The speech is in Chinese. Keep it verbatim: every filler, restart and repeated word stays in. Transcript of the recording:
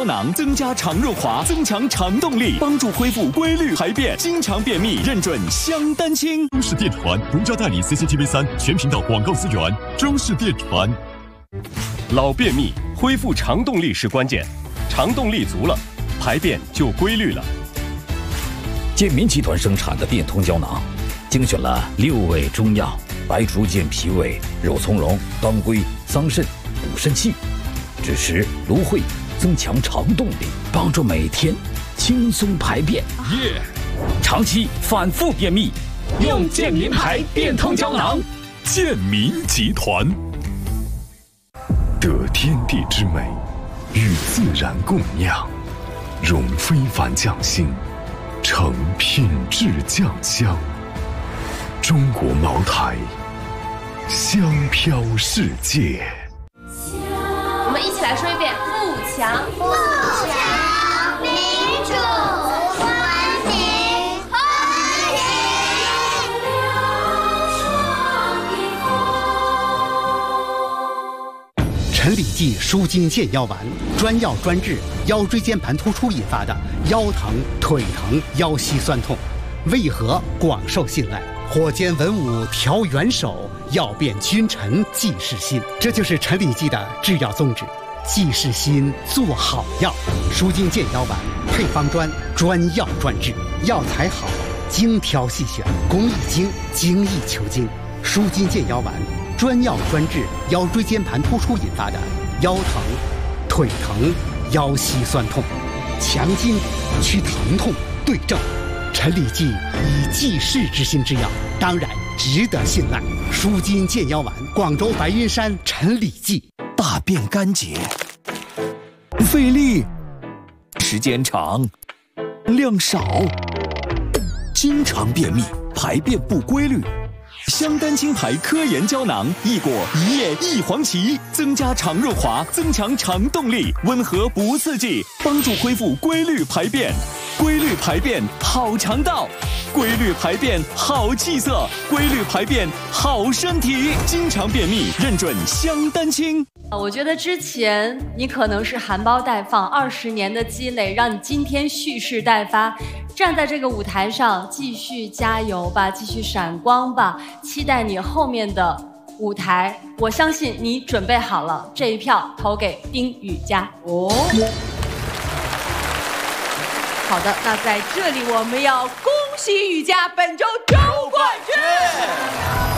胶囊，增加肠润滑，增强肠动力，帮助恢复规律排便，经常便秘认准香丹青。 中视电传独家代理 C C T V 三全频道广告资源。中视电传。老便秘，恢复肠动力是关键，肠动力足了，排便就规律了。 健民集团生产的电通胶囊，精选了六味中药：白术健脾胃、肉苁蓉、当归、桑葚、补肾气，枳实、芦荟，增强肠动力，帮助每天轻松排便。 耶！ 长期反复便秘，用健民牌电通胶囊。 健民集团。得天地之美，与自然共酿，融非凡匠心，成品质酱香。中国茅台，香飘世界。 我们一起来说一遍：富强， 富强，民主，文明，和谐。 陈李济舒筋健腰丸，专药专治腰椎间盘突出引发的腰疼、腿疼、腰膝酸痛，为何广受信赖？火尖文武调元首，要变君臣济世心。这就是陈李济的制药宗旨，济世心，做好药。舒筋健腰丸配方专，专药专治，药材好，精挑细选，工艺精，精益求精。舒筋健腰丸专药专治腰椎间盘突出引发的腰疼、腿疼、腰膝酸痛，强筋去疼痛，对症。陈李济以济世之心之药，当然值得信赖。舒筋健腰丸，广州白云山陈李济。 大便干结，费力，时间长，量少，经常便秘，排便不规律。香丹青牌科研胶囊，益果、一叶、益黄芪，增加肠润滑，增强肠动力，温和不刺激，帮助恢复规律排便。规律排便好肠道，规律排便好气色，规律排便好身体。经常便秘认准香丹青。 我觉得之前你可能是含苞待放，二十年的积累让你今天蓄势待发，站在这个舞台上继续加油吧，继续闪光吧，期待你后面的舞台。我相信你准备好了，这一票投给丁雨佳。哦，好的，那在这里我们要恭喜雨佳本周周冠军。